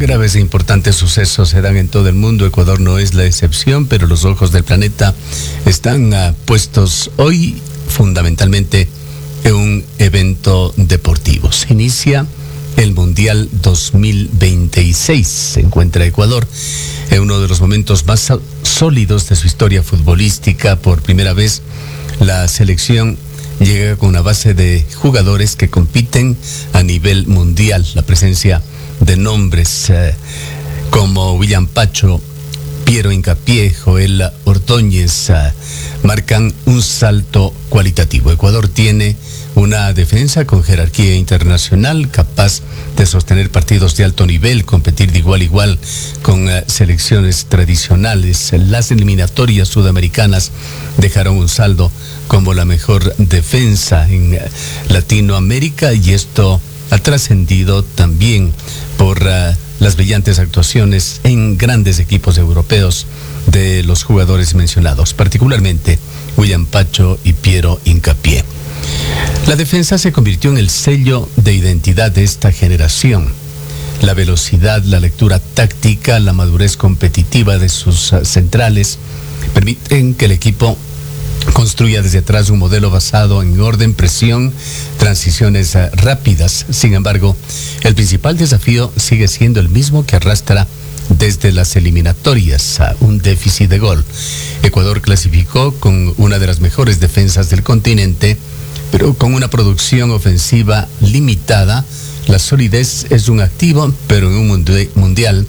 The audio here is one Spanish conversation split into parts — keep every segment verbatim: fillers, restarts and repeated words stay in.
Graves e importantes sucesos se dan en todo el mundo. Ecuador no es la excepción, pero los ojos del planeta están uh, puestos hoy fundamentalmente en un evento deportivo. Se inicia el Mundial dos mil veintiséis. Se encuentra Ecuador en uno de los momentos más sólidos de su historia futbolística. Por primera vez, la selección llega con una base de jugadores que compiten a nivel mundial. La presencia de nombres eh, como William Pacho, Piero Hincapié, Joel Ordóñez, eh, marcan un salto cualitativo. Ecuador tiene una defensa con jerarquía internacional, capaz de sostener partidos de alto nivel, competir de igual a igual con uh, selecciones tradicionales. Las eliminatorias sudamericanas dejaron un saldo como la mejor defensa en uh, Latinoamérica, y esto ha trascendido también por uh, las brillantes actuaciones en grandes equipos europeos de los jugadores mencionados, particularmente William Pacho y Piero Hincapié. La defensa se convirtió en el sello de identidad de esta generación. La velocidad, la lectura táctica, la madurez competitiva de sus uh, centrales permiten que el equipo construya desde atrás un modelo basado en orden, presión, transiciones uh, rápidas. Sin embargo, el principal desafío sigue siendo el mismo que arrastra desde las eliminatorias, uh, un déficit de gol. Ecuador clasificó con una de las mejores defensas del continente, pero con una producción ofensiva limitada. La solidez es un activo, pero en un mundial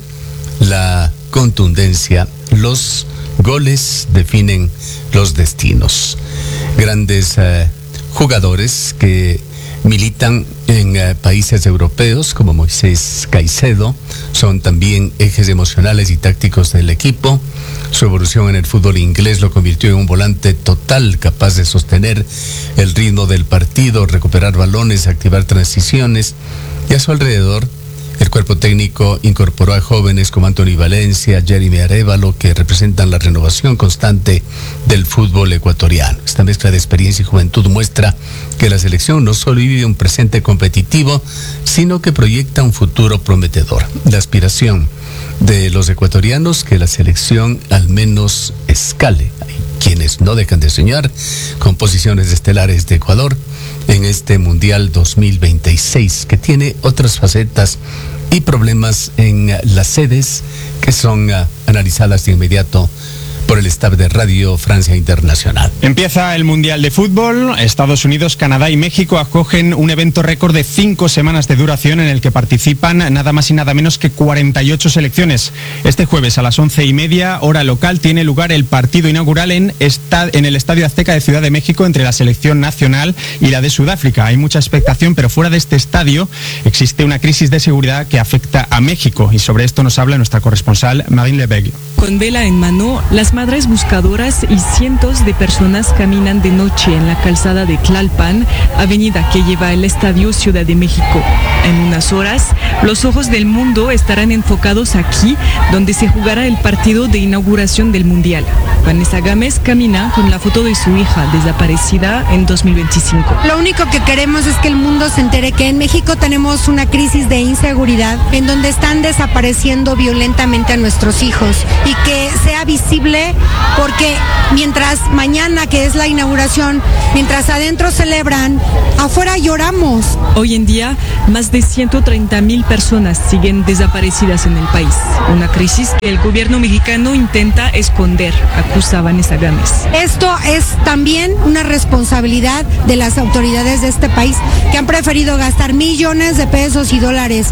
la contundencia, los goles definen los destinos. Grandes eh, jugadores que militan en eh, países europeos como Moisés Caicedo son también ejes emocionales y tácticos del equipo. Su evolución en el fútbol inglés lo convirtió en un volante total, capaz de sostener el ritmo del partido, recuperar balones, activar transiciones, y a su alrededor el cuerpo técnico incorporó a jóvenes como Anthony Valencia, Jeremy Arévalo, que representan la renovación constante del fútbol ecuatoriano. Esta mezcla de experiencia y juventud muestra que la selección no solo vive un presente competitivo, sino que proyecta un futuro prometedor. La aspiración de los ecuatorianos que la selección al menos escale. Hay quienes no dejan de soñar con posiciones estelares de Ecuador en este Mundial dos mil veintiséis, que tiene otras facetas y problemas en las sedes que son uh, analizadas de inmediato por el staff de Radio Francia Internacional. Empieza el Mundial de Fútbol. Estados Unidos, Canadá y México acogen un evento récord de cinco semanas de duración en el que participan nada más y nada menos que cuarenta y ocho selecciones. Este jueves a las once y media, hora local, tiene lugar el partido inaugural en, esta, en el Estadio Azteca de Ciudad de México entre la selección nacional y la de Sudáfrica. Hay mucha expectación, pero fuera de este estadio existe una crisis de seguridad que afecta a México, y sobre esto nos habla nuestra corresponsal Marine Lebeg. Con vela en mano, las madres buscadoras y cientos de personas caminan de noche en la calzada de Tlalpan, avenida que lleva al Estadio Ciudad de México. En unas horas, los ojos del mundo estarán enfocados aquí, donde se jugará el partido de inauguración del Mundial. Vanessa Gámez camina con la foto de su hija desaparecida en dos mil veinticinco. Lo único que queremos es que el mundo se entere que en México tenemos una crisis de inseguridad en donde están desapareciendo violentamente a nuestros hijos, y que sea visible, porque mientras mañana, que es la inauguración, mientras adentro celebran, afuera lloramos. Hoy en día, más de ciento treinta mil personas siguen desaparecidas en el país. Una crisis que el gobierno mexicano intenta esconder, acusa Vanessa Gámez. Esto es también una responsabilidad de las autoridades de este país, que han preferido gastar millones de pesos y dólares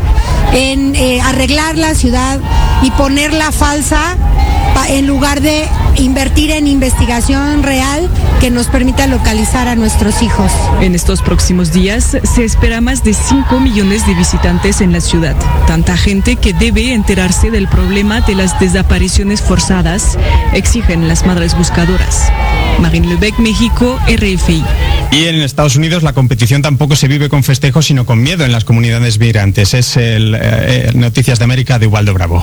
en eh, arreglar la ciudad y ponerla falsa, en lugar de invertir en investigación real que nos permita localizar a nuestros hijos. En estos próximos días se espera más de cinco millones de visitantes en la ciudad. Tanta gente que debe enterarse del problema de las desapariciones forzadas, exigen las madres buscadoras. Marine Lebeg, México, R F I. Y en Estados Unidos la competición tampoco se vive con festejos, sino con miedo en las comunidades migrantes. Es el eh, Noticias de América de Ubaldo Bravo.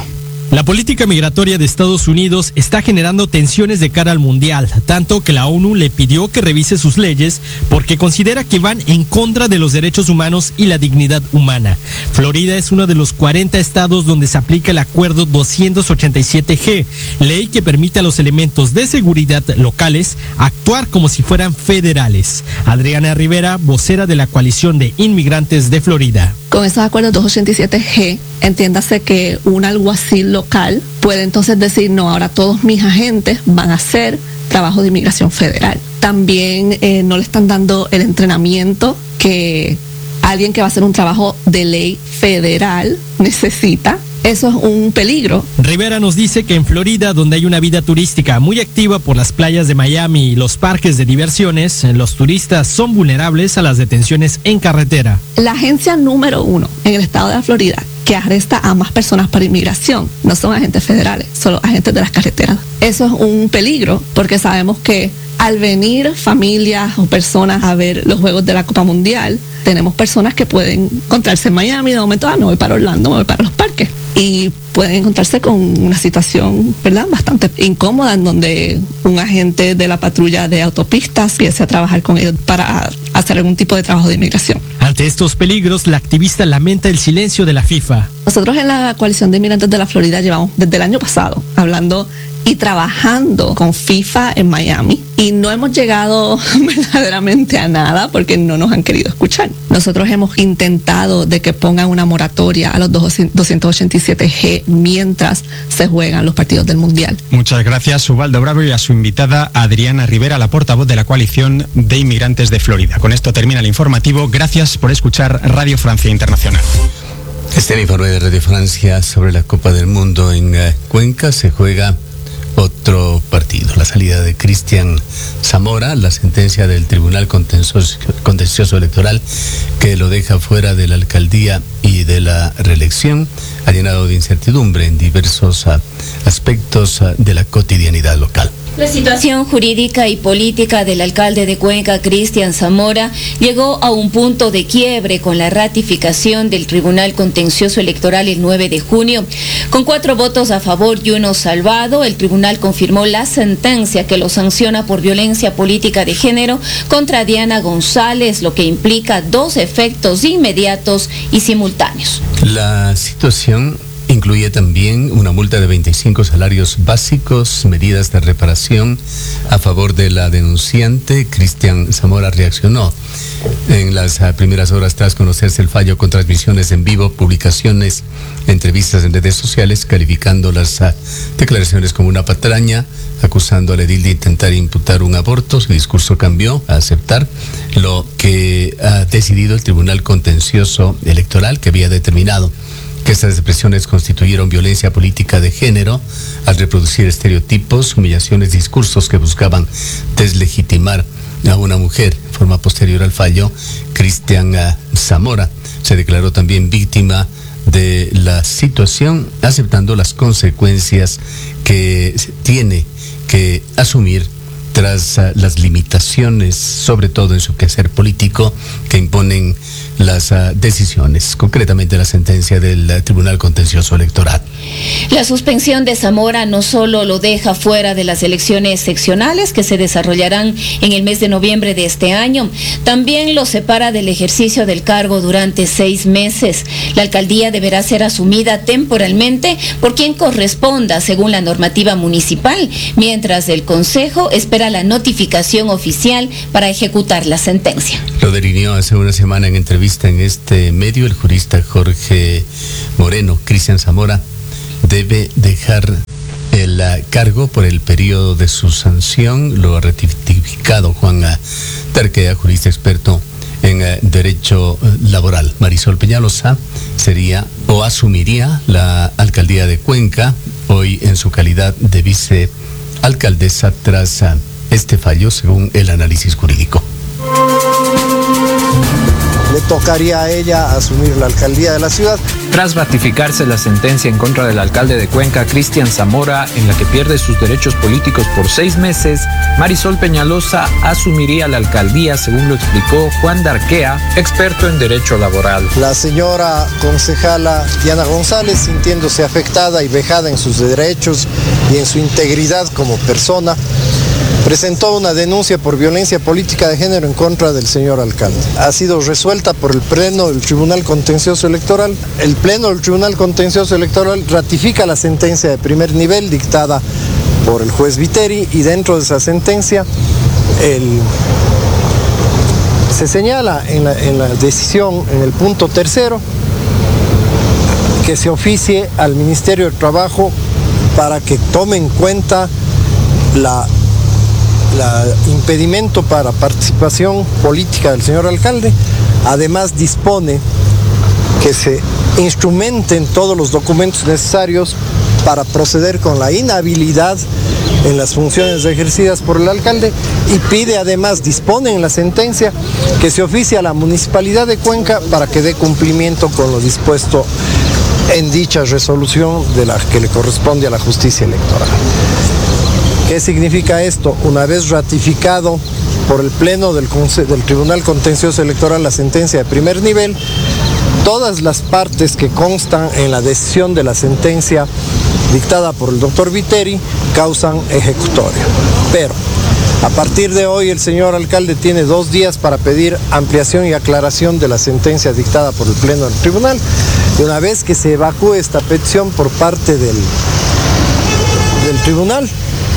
La política migratoria de Estados Unidos está generando tensiones de cara al mundial, tanto que la ONU le pidió que revise sus leyes porque considera que van en contra de los derechos humanos y la dignidad humana. Florida es uno de los cuarenta estados donde se aplica el Acuerdo doscientos ochenta y siete G, ley que permite a los elementos de seguridad locales actuar como si fueran federales. Adriana Rivera, vocera de la Coalición de Inmigrantes de Florida. Con esos acuerdos doscientos ochenta y siete G, entiéndase que un alguacil local puede entonces decir, no, ahora todos mis agentes van a hacer trabajo de inmigración federal. También eh, no le están dando el entrenamiento que alguien que va a hacer un trabajo de ley federal necesita. Eso es un peligro. Rivera nos dice que en Florida, donde hay una vida turística muy activa por las playas de Miami y los parques de diversiones, los turistas son vulnerables a las detenciones en carretera. La agencia número uno en el estado de la Florida que arresta a más personas por inmigración no son agentes federales, son los agentes de las carreteras. Eso es un peligro porque sabemos que al venir familias o personas a ver los Juegos de la Copa Mundial, tenemos personas que pueden encontrarse en Miami, de momento, ah, no voy para Orlando, me voy para los parques. Y pueden encontrarse con una situación, ¿verdad?, bastante incómoda, en donde un agente de la patrulla de autopistas empiece a trabajar con ellos para hacer algún tipo de trabajo de inmigración. Ante estos peligros, la activista lamenta el silencio de la FIFA. Nosotros en la Coalición de Inmigrantes de la Florida llevamos desde el año pasado hablando y trabajando con FIFA en Miami y no hemos llegado verdaderamente a nada porque no nos han querido escuchar. Nosotros hemos intentado de que pongan una moratoria a los doscientos ochenta y siete G mientras se juegan los partidos del Mundial. Muchas gracias, Ubaldo Bravo, y a su invitada Adriana Rivera, la portavoz de la Coalición de Inmigrantes de Florida. Con esto termina el informativo. Gracias por escuchar Radio Francia Internacional. Este es el informe de Radio Francia sobre la Copa del Mundo. En uh, Cuenca se juega otro partido, la salida de Cristian Zamora, la sentencia del Tribunal Contencioso, Contencioso Electoral que lo deja fuera de la alcaldía y de la reelección, ha llenado de incertidumbre en diversos uh, aspectos uh, de la cotidianidad local. La situación jurídica y política del alcalde de Cuenca, Cristian Zamora, llegó a un punto de quiebre con la ratificación del Tribunal Contencioso Electoral el nueve de junio. Con cuatro votos a favor y uno salvado, el tribunal confirmó la sentencia que lo sanciona por violencia política de género contra Diana González, lo que implica dos efectos inmediatos y simultáneos. La situación incluye también una multa de veinticinco salarios básicos, medidas de reparación a favor de la denunciante. Cristian Zamora reaccionó en las uh, primeras horas tras conocerse el fallo con transmisiones en vivo, publicaciones, entrevistas en redes sociales, calificando las uh, declaraciones como una patraña, acusando al edil de intentar imputar un aborto. Su discurso cambió a aceptar lo que ha decidido el Tribunal Contencioso Electoral, que había determinado que estas expresiones constituyeron violencia política de género al reproducir estereotipos, humillaciones, discursos que buscaban deslegitimar a una mujer. En forma posterior al fallo, Cristian Zamora se declaró también víctima de la situación, aceptando las consecuencias que tiene que asumir tras uh, las limitaciones, sobre todo en su quehacer político, que imponen las uh, decisiones, concretamente la sentencia del uh, Tribunal Contencioso Electoral. La suspensión de Zamora no solo lo deja fuera de las elecciones seccionales que se desarrollarán en el mes de noviembre de este año, también lo separa del ejercicio del cargo durante seis meses. La alcaldía deberá ser asumida temporalmente por quien corresponda según la normativa municipal, mientras el Consejo espera la notificación oficial para ejecutar la sentencia. Lo delineó hace una semana en entrevista en este medio el jurista Jorge Moreno. Cristian Zamora debe dejar el cargo por el periodo de su sanción. Lo ha ratificado Juan Terquea, jurista experto en derecho laboral. Marisol Peñalosa sería o asumiría la alcaldía de Cuenca, hoy en su calidad de vicealcaldesa, tras este fallo, según el análisis jurídico. le tocaría a ella asumir la alcaldía de la ciudad. Tras ratificarse la sentencia en contra del alcalde de Cuenca, Cristian Zamora, en la que pierde sus derechos políticos por seis meses, Marisol Peñalosa asumiría la alcaldía, según lo explicó Juan Darquea, experto en derecho laboral. La señora concejala Diana González, sintiéndose afectada y vejada en sus derechos y en su integridad como persona, presentó una denuncia por violencia política de género en contra del señor alcalde. Ha sido resuelta por el Pleno del Tribunal Contencioso Electoral. El Pleno del Tribunal Contencioso Electoral ratifica la sentencia de primer nivel dictada por el juez Viteri, y dentro de esa sentencia el, se señala en la, en la decisión, en el punto tercero, que se oficie al Ministerio de Trabajo para que tome en cuenta la la impedimento para participación política del señor alcalde. Además dispone que se instrumenten todos los documentos necesarios para proceder con la inhabilidad en las funciones ejercidas por el alcalde, y pide además, dispone en la sentencia, que se oficie a la Municipalidad de Cuenca para que dé cumplimiento con lo dispuesto en dicha resolución de la que le corresponde a la justicia electoral. ¿Qué significa esto? Una vez ratificado por el Pleno del, del Tribunal Contencioso Electoral la sentencia de primer nivel, todas las partes que constan en la decisión de la sentencia dictada por el doctor Viteri causan ejecutoria. Pero a partir de hoy el señor alcalde tiene dos días para pedir ampliación y aclaración de la sentencia dictada por el Pleno del Tribunal, y una vez que se evacúe esta petición por parte del, del Tribunal,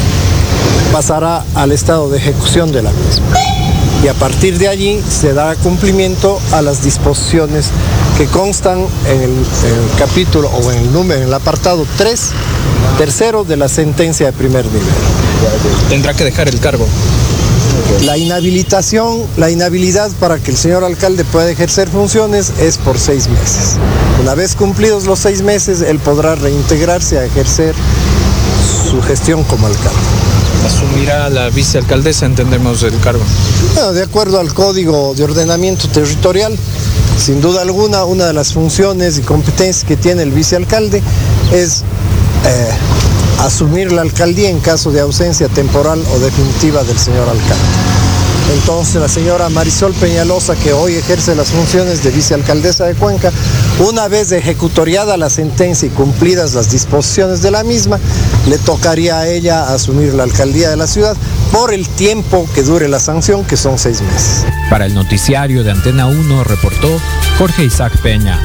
pasará al estado de ejecución de la misma. Y a partir de allí se dará cumplimiento a las disposiciones que constan en el, en el capítulo o en el número, en el apartado tres, tercero de la sentencia de primer nivel. Tendrá que dejar el cargo. La inhabilitación, la inhabilidad para que el señor alcalde pueda ejercer funciones es por seis meses. Una vez cumplidos los seis meses, él podrá reintegrarse a ejercer su gestión como alcalde. Asumirá la vicealcaldesa, entendemos, el cargo. Bueno, de acuerdo al Código de Ordenamiento Territorial, sin duda alguna, una de las funciones y competencias que tiene el vicealcalde es eh, asumir la alcaldía en caso de ausencia temporal o definitiva del señor alcalde. Entonces la señora Marisol Peñalosa, que hoy ejerce las funciones de vicealcaldesa de Cuenca, una vez ejecutoriada la sentencia y cumplidas las disposiciones de la misma, le tocaría a ella asumir la alcaldía de la ciudad por el tiempo que dure la sanción, que son seis meses. Para el noticiario de Antena uno reportó Jorge Isaac Peña.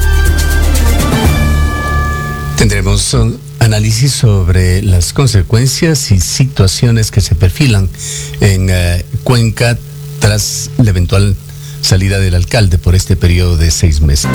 Tendremos un análisis sobre las consecuencias y situaciones que se perfilan en uh, Cuenca tras la eventual salida del alcalde por este periodo de seis meses.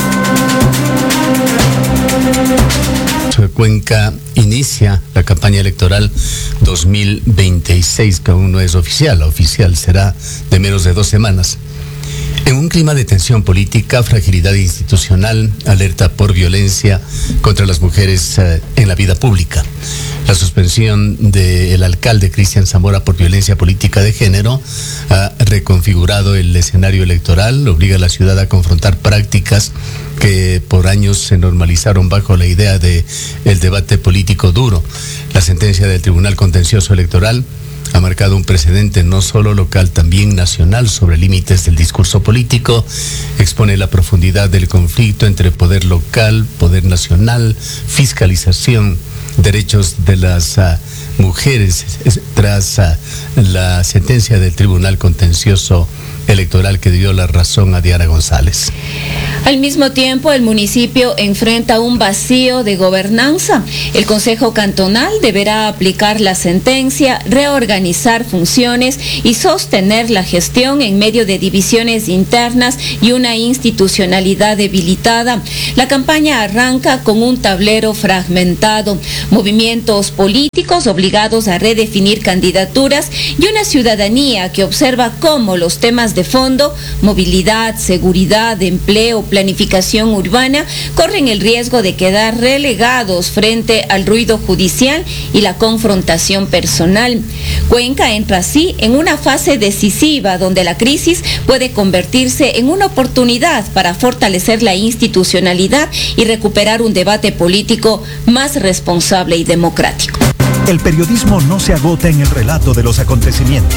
Cuenca inicia la campaña electoral dos mil veintiséis, que aún no es oficial. La oficial será de menos de dos semanas. En un clima de tensión política, fragilidad institucional, alerta por violencia contra las mujeres eh, en la vida pública. La suspensión del alcalde Cristian Zamora por violencia política de género ha reconfigurado el escenario electoral, obliga a la ciudad a confrontar prácticas que por años se normalizaron bajo la idea de el debate político duro. La sentencia del Tribunal Contencioso Electoral ha marcado un precedente no solo local, también nacional, sobre límites del discurso político. Expone la profundidad del conflicto entre poder local, poder nacional, fiscalización, derechos de las uh, mujeres, es, tras uh, la sentencia del Tribunal Contencioso Electoral que dio la razón a Diana González. Al mismo tiempo, el municipio enfrenta un vacío de gobernanza. El Consejo Cantonal deberá aplicar la sentencia, reorganizar funciones y sostener la gestión en medio de divisiones internas y una institucionalidad debilitada. La campaña arranca con un tablero fragmentado, movimientos políticos obligados a redefinir candidaturas y una ciudadanía que observa cómo los temas de de fondo, movilidad, seguridad, empleo, planificación urbana, corren el riesgo de quedar relegados frente al ruido judicial y la confrontación personal. Cuenca entra así en una fase decisiva donde la crisis puede convertirse en una oportunidad para fortalecer la institucionalidad y recuperar un debate político más responsable y democrático. El periodismo no se agota en el relato de los acontecimientos.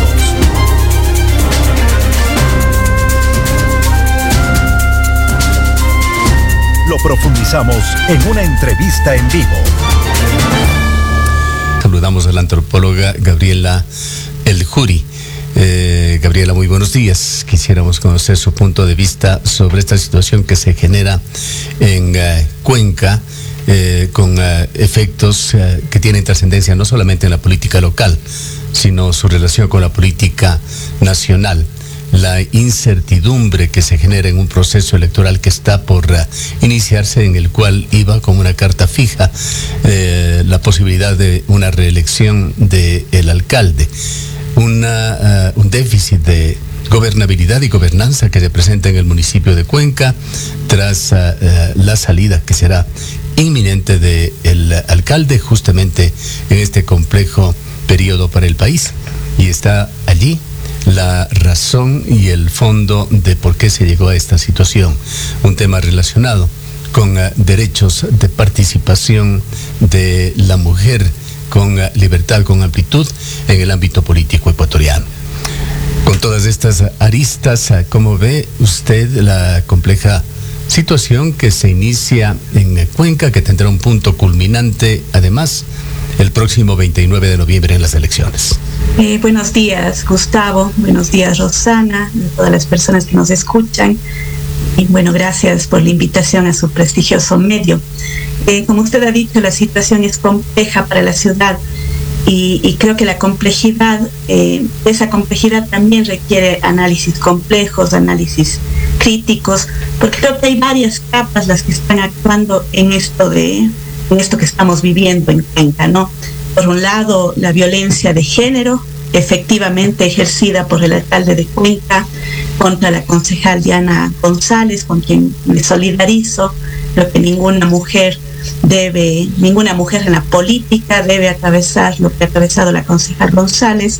Lo profundizamos en una entrevista en vivo. Saludamos a la antropóloga Gabriela El Juri. Eh, Gabriela, muy buenos días. Quisiéramos conocer su punto de vista sobre esta situación que se genera en uh, Cuenca, eh, con uh, efectos uh, que tienen trascendencia no solamente en la política local, sino su relación con la política nacional. La incertidumbre que se genera en un proceso electoral que está por uh, iniciarse, en el cual iba como una carta fija eh, la posibilidad de una reelección del alcalde. Una, uh, un déficit de gobernabilidad y gobernanza que se presenta en el municipio de Cuenca tras uh, uh, la salida que será inminente del alcalde justamente en este complejo periodo para el país. Y está allí la razón y el fondo de por qué se llegó a esta situación, un tema relacionado con uh, derechos de participación de la mujer con uh, libertad, con amplitud en el ámbito político ecuatoriano. Con todas estas aristas, uh, ¿cómo ve usted la compleja situación que se inicia en uh, Cuenca, que tendrá un punto culminante, además, el próximo veintinueve de noviembre en las elecciones? Eh, buenos días, Gustavo. Buenos días, Rosana, a todas las personas que nos escuchan. Y bueno, gracias por la invitación a su prestigioso medio. Eh, como usted ha dicho, la situación es compleja para la ciudad y, y creo que la complejidad, eh, esa complejidad también requiere análisis complejos, análisis críticos, porque creo que hay varias capas las que están actuando en esto de, en esto que estamos viviendo en Cuenca, ¿no? Por un lado, la violencia de género, efectivamente ejercida por el alcalde de Cuenca contra la concejal Diana González, con quien me solidarizo. Creo que ninguna mujer debe, ninguna mujer en la política debe atravesar lo que ha atravesado la concejal González,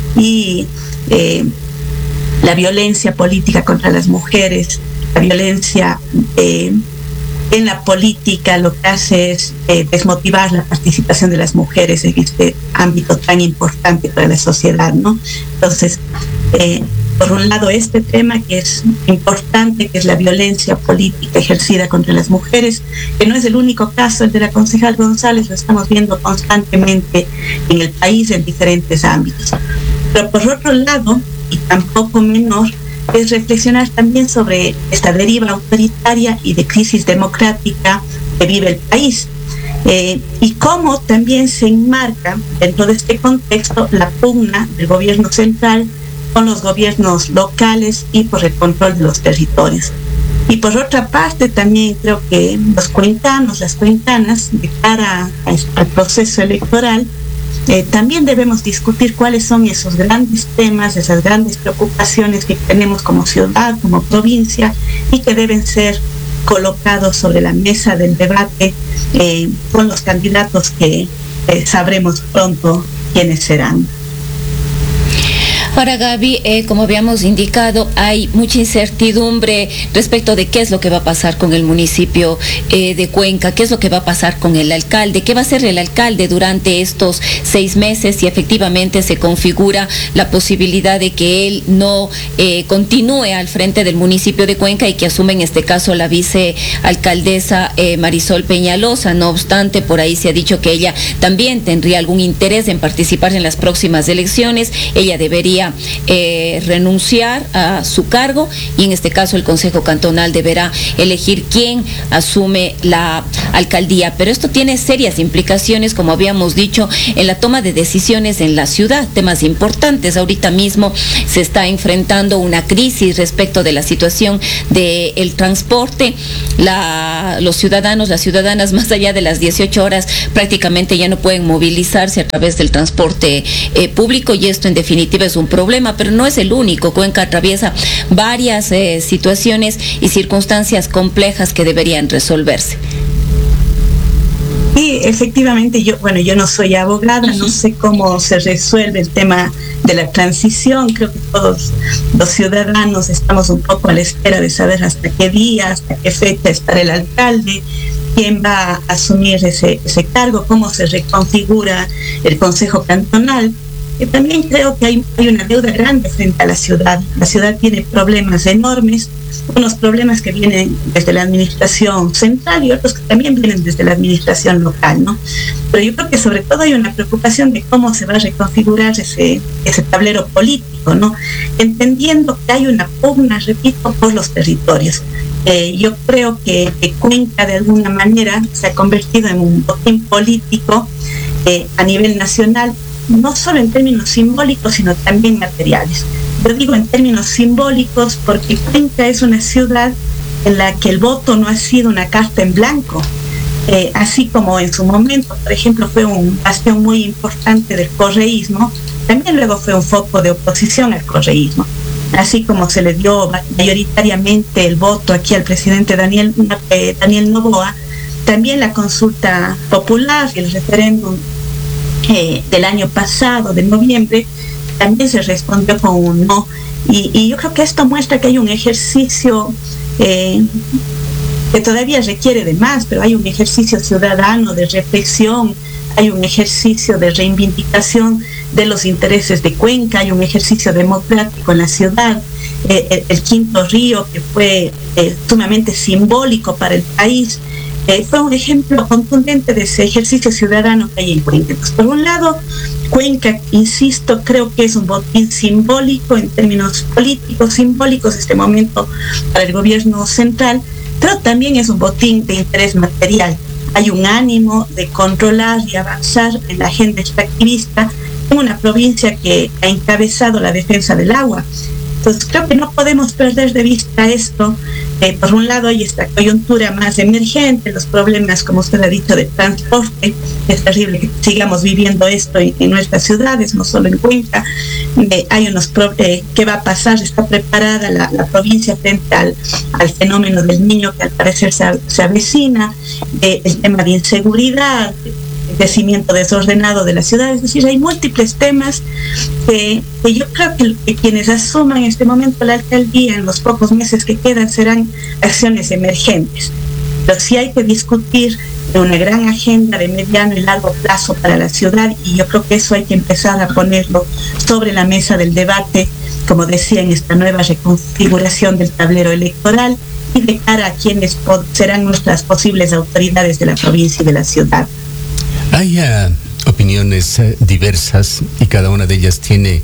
y eh, la violencia política contra las mujeres, la violencia eh, en la política lo que hace es eh, desmotivar la participación de las mujeres en este ámbito tan importante para la sociedad, ¿no? Entonces, eh, por un lado, este tema que es importante, que es la violencia política ejercida contra las mujeres, que no es el único caso, el de la concejal González, lo estamos viendo constantemente en el país en diferentes ámbitos. Pero por otro lado, y tampoco menor, es reflexionar también sobre esta deriva autoritaria y de crisis democrática que vive el país, eh, y cómo también se enmarca dentro de este contexto la pugna del gobierno central con los gobiernos locales y por el control de los territorios. Y por otra parte también creo que los cuencanos, las cuencanas, de cara a, al proceso electoral, Eh, también debemos discutir cuáles son esos grandes temas, esas grandes preocupaciones que tenemos como ciudad, como provincia, y que deben ser colocados sobre la mesa del debate eh, con los candidatos que eh, sabremos pronto quiénes serán. Ahora, Gaby, eh, como habíamos indicado, hay mucha incertidumbre respecto de qué es lo que va a pasar con el municipio eh, de Cuenca, qué es lo que va a pasar con el alcalde, qué va a hacer el alcalde durante estos seis meses, si efectivamente se configura la posibilidad de que él no eh, continúe al frente del municipio de Cuenca y que asume en este caso la vicealcaldesa eh, Marisol Peñalosa. No obstante, por ahí se ha dicho que ella también tendría algún interés en participar en las próximas elecciones. Ella debería Eh, renunciar a su cargo y en este caso el Consejo Cantonal deberá elegir quién asume la alcaldía. Pero esto tiene serias implicaciones, como habíamos dicho, en la toma de decisiones en la ciudad, temas importantes. Ahorita mismo se está enfrentando una crisis respecto de la situación del transporte. La, los ciudadanos, las ciudadanas, más allá de las dieciocho horas, prácticamente ya no pueden movilizarse a través del transporte eh, público, y esto en definitiva es un problema, pero no es el único. Cuenca atraviesa varias eh, situaciones y circunstancias complejas que deberían resolverse. Sí, efectivamente, yo, bueno, yo no soy abogada, no sé cómo se resuelve el tema de la transición. Creo que todos los ciudadanos estamos un poco a la espera de saber hasta qué día, hasta qué fecha estará el alcalde, quién va a asumir ese, ese cargo, cómo se reconfigura el Consejo Cantonal. Y también creo que hay, hay una deuda grande frente a la ciudad. La ciudad tiene problemas enormes, unos problemas que vienen desde la administración central y otros que también vienen desde la administración local, ¿no? Pero yo creo que sobre todo hay una preocupación de cómo se va a reconfigurar ese, ese tablero político, ¿no? Entendiendo que hay una pugna, repito, por los territorios. Eh, yo creo que, que Cuenca de alguna manera se ha convertido en un botín político eh, a nivel nacional, no solo en términos simbólicos, sino también materiales. Yo digo en términos simbólicos porque Cuenca es una ciudad en la que el voto no ha sido una carta en blanco, eh, así como en su momento, por ejemplo, fue un bastión muy importante del correísmo, también luego fue un foco de oposición al correísmo. Así como se le dio mayoritariamente el voto aquí al presidente Daniel, eh, Daniel Noboa, también la consulta popular y el referéndum eh, del año pasado, de noviembre, también se respondió con un no. Y, y yo creo que esto muestra que hay un ejercicio eh, que todavía requiere de más, pero hay un ejercicio ciudadano de reflexión, hay un ejercicio de reivindicación de los intereses de Cuenca, hay un ejercicio democrático en la ciudad. Eh, el, el Quinto Río, que fue eh, sumamente simbólico para el país, eh, fue un ejemplo contundente de ese ejercicio ciudadano que hay en Cuenca. Entonces, por un lado, Cuenca, insisto, creo que es un botín simbólico en términos políticos, simbólicos este momento para el gobierno central, pero también es un botín de interés material. Hay un ánimo de controlar y avanzar en la agenda extractivista en una provincia que ha encabezado la defensa del agua. Entonces creo que no podemos perder de vista esto. Eh, por un lado hay esta coyuntura más emergente, los problemas, como usted ha dicho, de transporte. Es terrible que sigamos viviendo esto en, en nuestras ciudades, no solo en Cuenca. Eh, hay unos pro, eh, ¿qué va a pasar? Está preparada la, la provincia frente al, al fenómeno del niño que al parecer se, se avecina, eh, el tema de inseguridad, el crecimiento desordenado de la ciudad. Es decir, hay múltiples temas que, que yo creo que, que quienes asuman en este momento la alcaldía en los pocos meses que quedan serán acciones emergentes. Pero sí hay que discutir de una gran agenda de mediano y largo plazo para la ciudad, y yo creo que eso hay que empezar a ponerlo sobre la mesa del debate, como decía, en esta nueva reconfiguración del tablero electoral y de cara a quienes serán nuestras posibles autoridades de la provincia y de la ciudad. Hay uh, opiniones uh, diversas y cada una de ellas tiene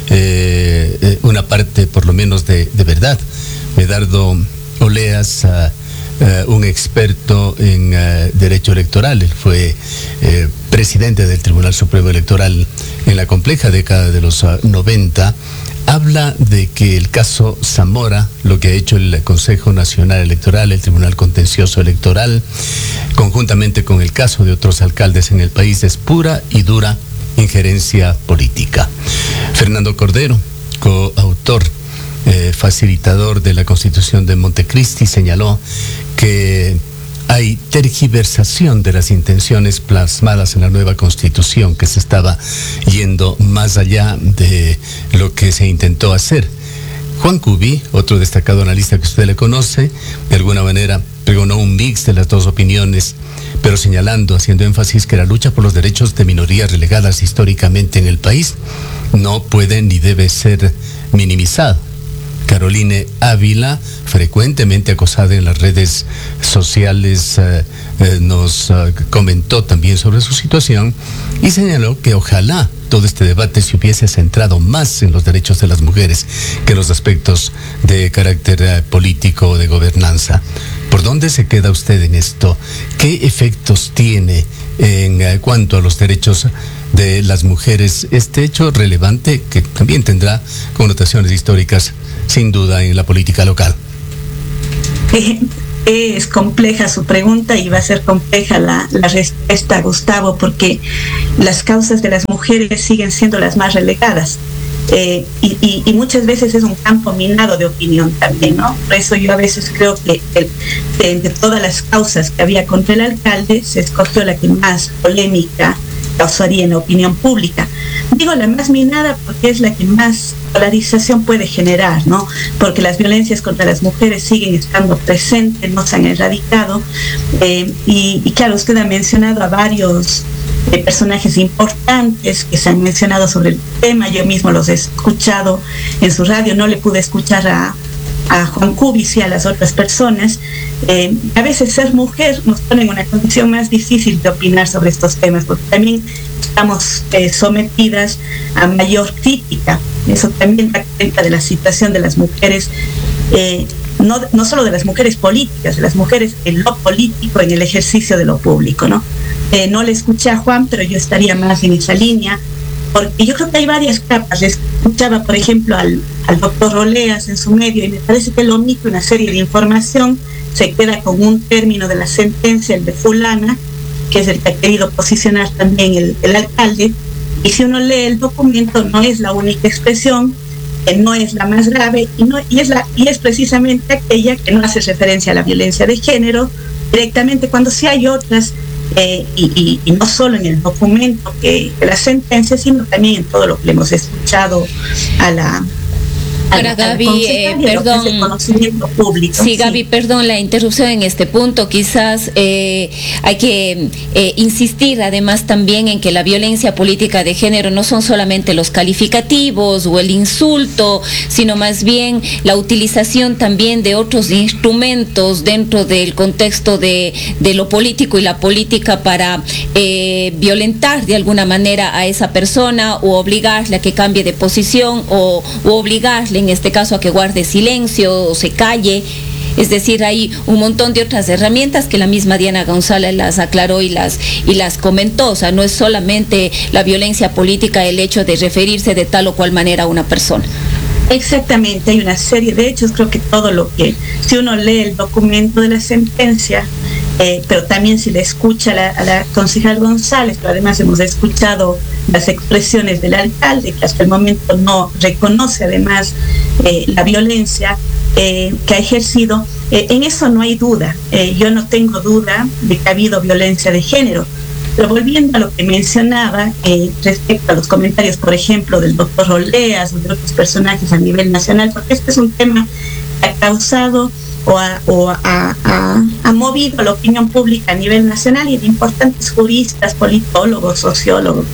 eh, una parte por lo menos de, de verdad. Medardo Oleas, uh, uh, un experto en uh, derecho electoral, él fue uh, presidente del Tribunal Supremo Electoral en la compleja década de los uh, noventa, habla de que el caso Zamora, lo que ha hecho el Consejo Nacional Electoral, el Tribunal Contencioso Electoral, conjuntamente con el caso de otros alcaldes en el país, es pura y dura injerencia política. Fernando Cordero, coautor, eh, facilitador de la Constitución de Montecristi, señaló que hay tergiversación de las intenciones plasmadas en la nueva Constitución, que se estaba yendo más allá de lo que se intentó hacer. Juan Cubi, otro destacado analista que usted le conoce, de alguna manera pregonó un mix de las dos opiniones, pero señalando, haciendo énfasis que la lucha por los derechos de minorías relegadas históricamente en el país no puede ni debe ser minimizado. Caroline Ávila, frecuentemente acosada en las redes sociales, eh, eh, nos eh, comentó también sobre su situación y señaló que ojalá todo este debate se hubiese centrado más en los derechos de las mujeres que en los aspectos de carácter eh, político o de gobernanza. ¿Por dónde se queda usted en esto? ¿Qué efectos tiene en eh, cuanto a los derechos de las mujeres este hecho relevante que también tendrá connotaciones históricas sin duda en la política local? Es compleja su pregunta y va a ser compleja la, la respuesta, Gustavo, porque las causas de las mujeres siguen siendo las más relegadas. Eh, y, y, y muchas veces es un campo minado de opinión también, ¿no? Por eso yo a veces creo que el, de, entre todas las causas que había contra el alcalde, se escogió la que más polémica causaría en la opinión pública. Digo la más minada porque es la que más polarización puede generar, ¿no? Porque las violencias contra las mujeres siguen estando presentes, no se han erradicado. Eh, y, y claro, usted ha mencionado a varios eh, personajes importantes que se han mencionado sobre el tema. Yo mismo los he escuchado en su radio, no le pude escuchar a, a Juan Cubis y a las otras personas. Eh, a veces ser mujer nos pone en una condición más difícil de opinar sobre estos temas, porque también estamos eh, sometidas a mayor crítica. Eso también da cuenta de la situación de las mujeres, eh, no, no solo de las mujeres políticas, de las mujeres en lo político, en el ejercicio de lo público, ¿no? Eh, no le escuché a Juan, pero yo estaría más en esa línea, porque yo creo que hay varias capas. Le escuchaba, por ejemplo, al, al doctor Roleas en su medio, y me parece que él omite una serie de información, se queda con un término de la sentencia, el de fulana, que es el que ha querido posicionar también el, el alcalde, y si uno lee el documento no es la única expresión, eh, no es la más grave, y, no, y, es la, y es precisamente aquella que no hace referencia a la violencia de género directamente, cuando sí hay otras, eh, y, y, y no solo en el documento que, que la sentencia, sino también en todo lo que le hemos escuchado a la... Ahora, Gaby, eh, perdón. Público, sí, Gaby, sí. Perdón la interrupción en este punto. Quizás eh, hay que eh, insistir además también en que la violencia política de género no son solamente los calificativos o el insulto, sino más bien la utilización también de otros instrumentos dentro del contexto de, de lo político y la política para eh, violentar de alguna manera a esa persona o obligarle a que cambie de posición o, o obligarle en este caso a que guarde silencio o se calle. Es decir, hay un montón de otras herramientas que la misma Diana González las aclaró y las y las comentó. O sea, no es solamente la violencia política el hecho de referirse de tal o cual manera a una persona. Exactamente, hay una serie de hechos. Creo que todo lo que, si uno lee el documento de la sentencia, eh, pero también si le escucha a la, a la concejal González, pero además hemos escuchado las expresiones del alcalde, que hasta el momento no reconoce además eh, la violencia eh, que ha ejercido, eh, en eso no hay duda. Eh, yo no tengo duda de que ha habido violencia de género. Pero volviendo a lo que mencionaba eh, respecto a los comentarios, por ejemplo, del doctor Roleas o de otros personajes a nivel nacional, porque este es un tema que ha causado o ha, o ha, ha, ha movido la opinión pública a nivel nacional y de importantes juristas, politólogos, sociólogos.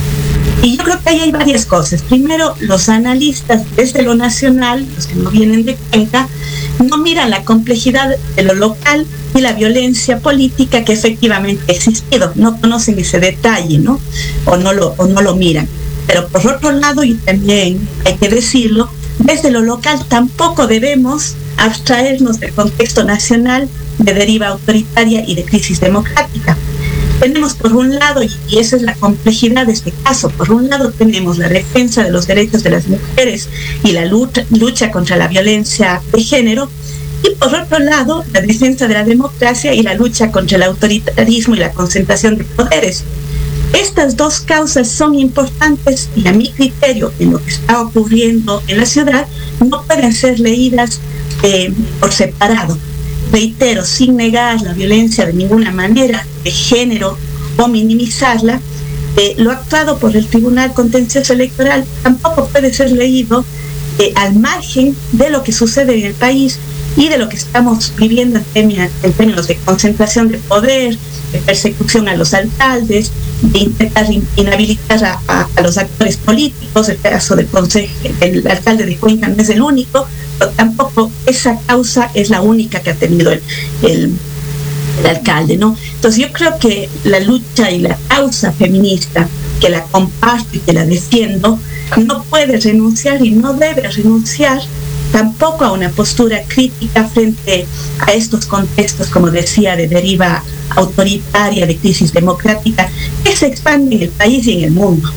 Y yo creo que ahí hay varias cosas. Primero, los analistas desde lo nacional, los que no vienen de Cuenca, no miran la complejidad de lo local y la violencia política que efectivamente ha existido. No conocen ese detalle, ¿no? O no lo, o no lo miran. Pero por otro lado, y también hay que decirlo, desde lo local tampoco debemos abstraernos del contexto nacional de deriva autoritaria y de crisis democrática. Tenemos por un lado, y esa es la complejidad de este caso, por un lado tenemos la defensa de los derechos de las mujeres y la lucha, lucha contra la violencia de género, y por otro lado la defensa de la democracia y la lucha contra el autoritarismo y la concentración de poderes. Estas dos causas son importantes y a mi criterio, en lo que está ocurriendo en la ciudad, no pueden ser leídas eh, por separado. Reitero, sin negar la violencia de ninguna manera de género o minimizarla, eh, lo actuado por el Tribunal Contencioso Electoral tampoco puede ser leído eh, al margen de lo que sucede en el país y de lo que estamos viviendo en términos, en términos de concentración de poder, de persecución a los alcaldes, de intentar inhabilitar a, a, a los actores políticos. El caso del, consejo, del alcalde de Cuenca no es el único, pero tampoco esa causa es la única que ha tenido el, el, el alcalde, ¿no? Entonces yo creo que la lucha y la causa feminista, que la comparto y que la defiendo, no puede renunciar y no debe renunciar tampoco a una postura crítica frente a estos contextos, como decía, de deriva autoritaria, de crisis democrática, que se expande en el país y en el mundo.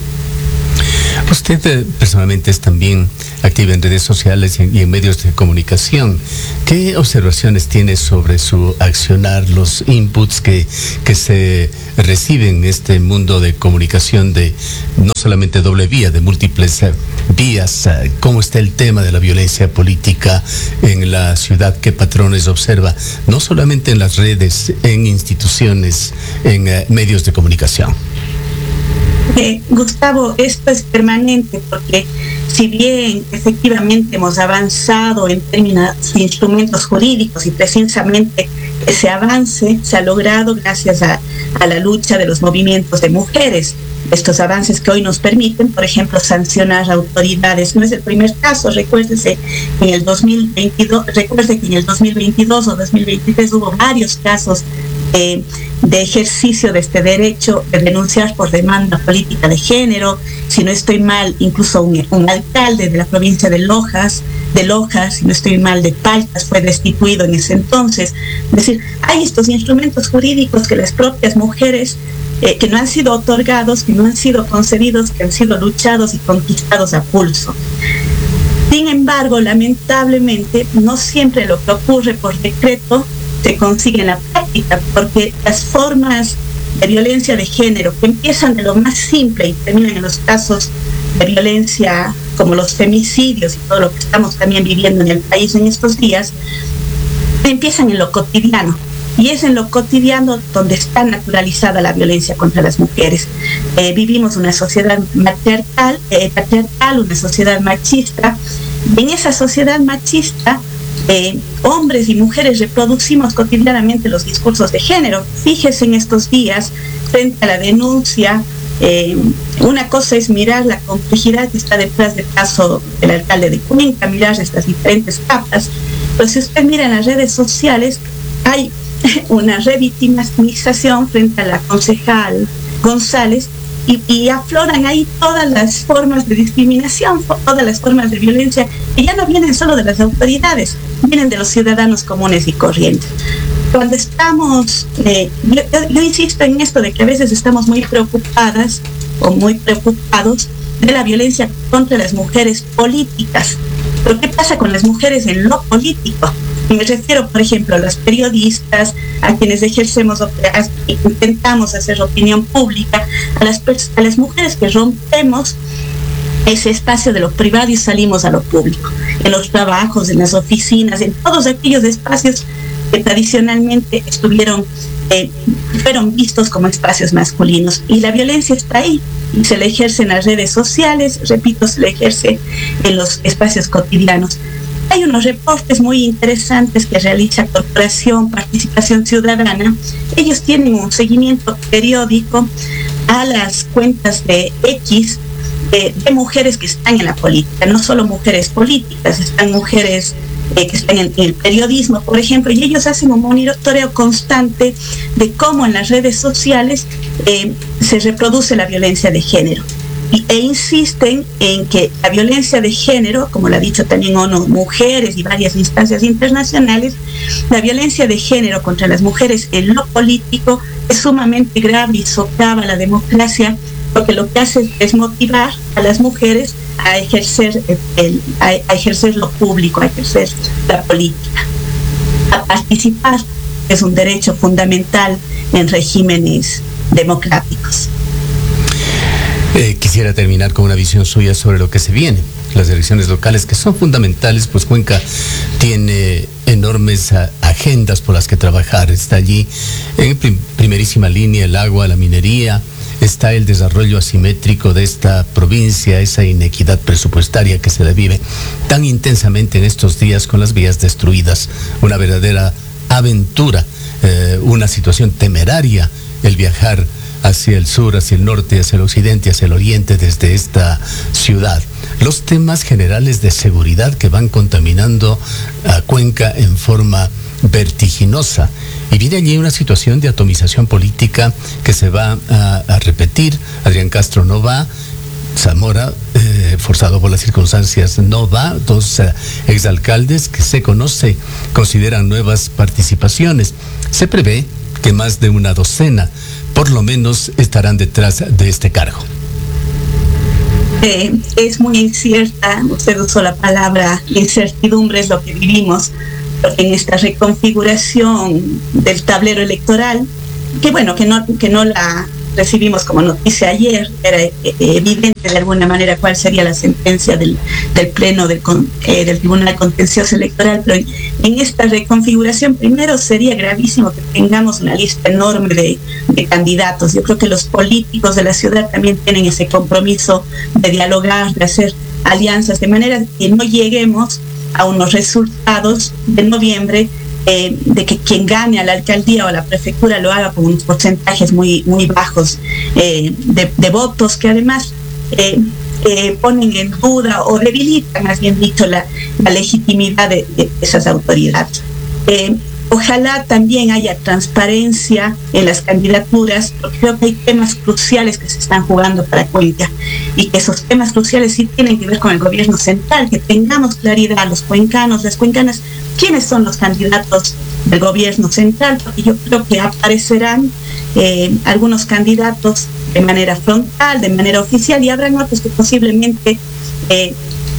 Usted eh, personalmente es también activa en redes sociales y en, y en medios de comunicación. ¿Qué observaciones tiene sobre su accionar, los inputs que, que se reciben en este mundo de comunicación de no solamente doble vía, de múltiples eh, vías, cómo está el tema de la violencia política en la ciudad, qué patrones observa, no solamente en las redes, en instituciones, en uh, medios de comunicación. Eh, Gustavo, esto es permanente porque si bien efectivamente hemos avanzado en términos de instrumentos jurídicos y precisamente ese avance se ha logrado gracias a, a la lucha de los movimientos de mujeres, estos avances que hoy nos permiten, por ejemplo, sancionar autoridades. No es el primer caso, recuérdese que en el dos mil veintidós, recuerde que en el dos mil veintidós o dos mil veintitrés hubo varios casos de, de ejercicio de este derecho de denunciar por demanda política de género. Si no estoy mal, incluso un, un alcalde de la provincia de Lojas, de Lojas, si no estoy mal, de Paltas, fue destituido en ese entonces. Es decir, hay estos instrumentos jurídicos que las propias mujeres Eh, que no han sido otorgados, que no han sido concedidos, que han sido luchados y conquistados a pulso. Sin embargo, lamentablemente, no siempre lo que ocurre por decreto se consigue en la práctica, porque las formas de violencia de género, que empiezan de lo más simple y terminan en los casos de violencia como los femicidios y todo lo que estamos también viviendo en el país en estos días, empiezan en lo cotidiano. Y es en lo cotidiano donde está naturalizada la violencia contra las mujeres. Eh, vivimos una sociedad matriarcal, eh, patriarcal, una sociedad machista. En esa sociedad machista, eh, hombres y mujeres reproducimos cotidianamente los discursos de género. Fíjese en estos días, frente a la denuncia, eh, una cosa es mirar la complejidad que está detrás del caso del alcalde de Cuenca, mirar estas diferentes capas. Pero si usted mira en las redes sociales, hay una revictimización frente a la concejal González y, y afloran ahí todas las formas de discriminación, todas las formas de violencia que ya no vienen solo de las autoridades, vienen de los ciudadanos comunes y corrientes. Cuando estamos, eh, yo, yo insisto en esto de que a veces estamos muy preocupadas o muy preocupados de la violencia contra las mujeres políticas. Pero ¿qué pasa con las mujeres en lo político? Y me refiero, por ejemplo, a los periodistas, a quienes ejercemos, a, intentamos hacer opinión pública, a las, a las mujeres que rompemos ese espacio de lo privado y salimos a lo público, en los trabajos, en las oficinas, en todos aquellos espacios que tradicionalmente estuvieron, eh, fueron vistos como espacios masculinos. Y la violencia está ahí, y se le ejerce en las redes sociales, repito, se le ejerce en los espacios cotidianos. Hay unos reportes muy interesantes que realiza Corporación Participación Ciudadana. Ellos tienen un seguimiento periódico a las cuentas de X de, de mujeres que están en la política, no solo mujeres políticas, están mujeres eh, que están en, en el periodismo, por ejemplo, y ellos hacen un monitoreo constante de cómo en las redes sociales eh, se reproduce la violencia de género. Y, e insisten en que la violencia de género, como lo ha dicho también ONU Mujeres y varias instancias internacionales, la violencia de género contra las mujeres en lo político es sumamente grave y socava la democracia, porque lo que hace es desmotivar a las mujeres a ejercer, el, a, a ejercer lo público, a ejercer la política, a participar, que es un derecho fundamental en regímenes democráticos. Eh, quisiera terminar con una visión suya sobre lo que se viene, las elecciones locales, que son fundamentales, pues Cuenca tiene enormes a, agendas por las que trabajar. Está allí en prim, primerísima línea el agua, la minería, está el desarrollo asimétrico de esta provincia, esa inequidad presupuestaria que se le vive tan intensamente en estos días con las vías destruidas, una verdadera aventura, eh, una situación temeraria el viajar hacia el sur, hacia el norte, hacia el occidente, hacia el oriente desde esta ciudad. Los temas generales de seguridad que van contaminando a Cuenca en forma vertiginosa. Y viene allí una situación de atomización política que se va a, a repetir. Adrián Castro no va, Zamora, eh, forzado por las circunstancias, no va. Dos eh, exalcaldes que se conoce consideran nuevas participaciones. Se prevé que más de una docena por lo menos estarán detrás de este cargo. Eh, es muy incierta, usted usó la palabra incertidumbre, es lo que vivimos en esta reconfiguración del tablero electoral, que bueno, que no, que no la recibimos como noticia ayer, era eh, evidente de alguna manera cuál sería la sentencia del, del Pleno del, eh, del Tribunal Contencioso Electoral, pero en, en esta reconfiguración primero sería gravísimo que tengamos una lista enorme de, de candidatos. Yo creo que los políticos de la ciudad también tienen ese compromiso de dialogar, de hacer alianzas, de manera que no lleguemos a unos resultados de noviembre eh, de que quien gane a la alcaldía o a la prefectura lo haga con unos porcentajes muy, muy bajos eh, de, de votos que además eh, eh, ponen en duda o debilitan, más bien dicho, la, la legitimidad de, de esas autoridades. Eh, Ojalá también haya transparencia en las candidaturas, porque creo que hay temas cruciales que se están jugando para Cuenca y que esos temas cruciales sí tienen que ver con el gobierno central, que tengamos claridad los cuencanos, las cuencanas, quiénes son los candidatos del gobierno central, porque yo creo que aparecerán eh, algunos candidatos de manera frontal, de manera oficial, y habrán otros que posiblemente eh,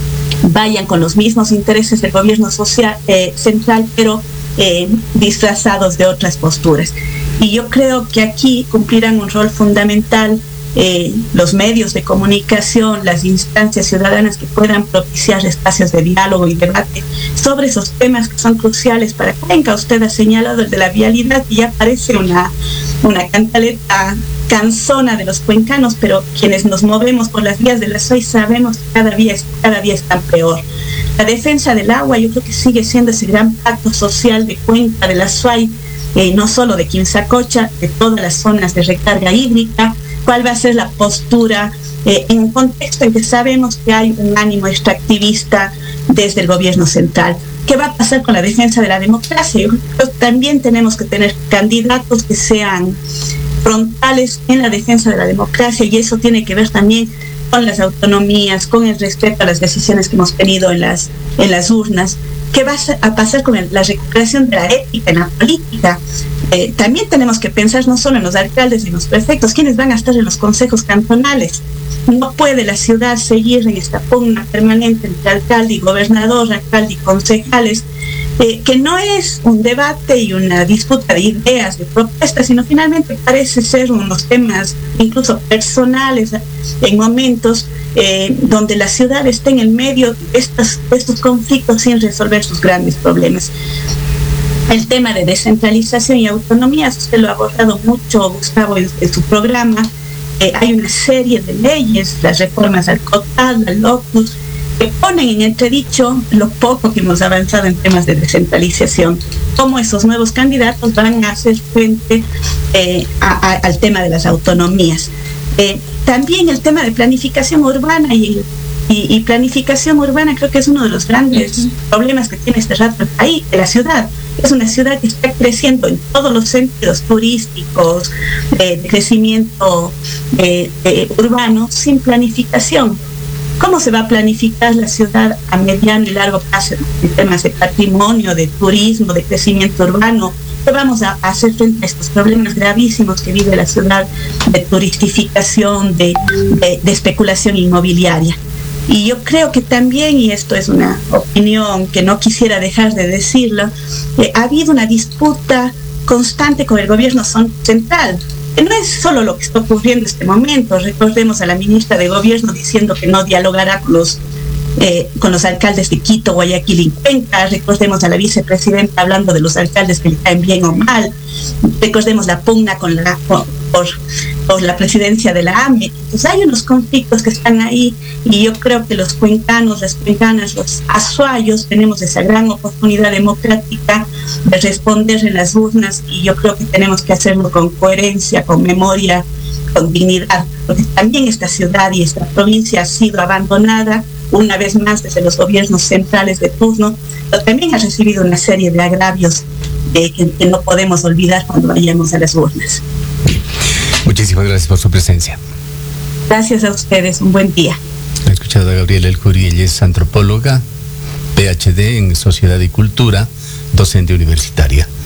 vayan con los mismos intereses del gobierno social, eh, central, pero Eh, disfrazados de otras posturas. Y yo creo que aquí cumplirán un rol fundamental eh, los medios de comunicación, las instancias ciudadanas que puedan propiciar espacios de diálogo y debate sobre esos temas que son cruciales para Cuenca. Usted ha señalado el de la vialidad, y ya parece una, una cantaleta cansona de los cuencanos, pero quienes nos movemos por las vías de la S U A Y sabemos que cada día, cada día están peor. La defensa del agua yo creo que sigue siendo ese gran pacto social de Cuenca, de la S U A Y, eh, no solo de Quimsacocha, de todas las zonas de recarga hídrica. ¿Cuál va a ser la postura eh, en un contexto en que sabemos que hay un ánimo extractivista desde el gobierno central? ¿Qué va a pasar con la defensa de la democracia? Yo creo que también tenemos que tener candidatos que sean frontales en la defensa de la democracia, y eso tiene que ver también con las autonomías, con el respeto a las decisiones que hemos tenido en las, en las urnas. ¿Qué va a pasar con el, la recuperación de la ética en la política? Eh, también tenemos que pensar no solo en los alcaldes y los prefectos, quiénes van a estar en los consejos cantonales. No puede la ciudad seguir en esta pugna permanente entre alcalde y gobernador, alcalde y concejales, eh, que no es un debate y una disputa de ideas, de propuestas, sino finalmente parece ser unos temas incluso personales en momentos eh, donde la ciudad está en el medio de estos, de estos conflictos sin resolver sus grandes problemas. El tema de descentralización y autonomía, usted lo ha abordado mucho, Gustavo, en, en su programa. Eh, hay una serie de leyes, las reformas al COTAD, al LOCUS, que ponen en entredicho lo poco que hemos avanzado en temas de descentralización, cómo esos nuevos candidatos van a hacer frente eh, a, a, al tema de las autonomías. Eh, también el tema de planificación urbana y, y, y planificación urbana creo que es uno de los grandes uh-huh. problemas que tiene este rato el país, de la ciudad. Es una ciudad que está creciendo en todos los sentidos turísticos, eh, de crecimiento eh, eh, urbano, sin planificación. ¿Cómo se va a planificar la ciudad a mediano y largo plazo en temas de patrimonio, de turismo, de crecimiento urbano? ¿Qué vamos a hacer frente a estos problemas gravísimos que vive la ciudad de turistificación, de, de, de especulación inmobiliaria? Y yo creo que también, y esto es una opinión que no quisiera dejar de decirlo, eh, ha habido una disputa constante con el gobierno central, que no es solo lo que está ocurriendo en este momento. Recordemos a la ministra de Gobierno diciendo que no dialogará con los Eh, con los alcaldes de Quito, Guayaquil y Cuenca. Recordemos a la vicepresidenta hablando de los alcaldes que le caen bien o mal. Recordemos la pugna con la, por, por, por la presidencia de la A M E. Entonces hay unos conflictos que están ahí, y yo creo que los cuencanos, las cuencanas, los azuayos tenemos esa gran oportunidad democrática de responder en las urnas, y yo creo que tenemos que hacerlo con coherencia, con memoria, con dignidad, porque también esta ciudad y esta provincia ha sido abandonada una vez más desde los gobiernos centrales de turno, pero también ha recibido una serie de agravios eh, que, que no podemos olvidar cuando vayamos a las urnas. Muchísimas gracias por su presencia. Gracias a ustedes, un buen día. He escuchado a Gabriela El Curi, ella es antropóloga, P H D en Sociedad y Cultura, docente universitaria.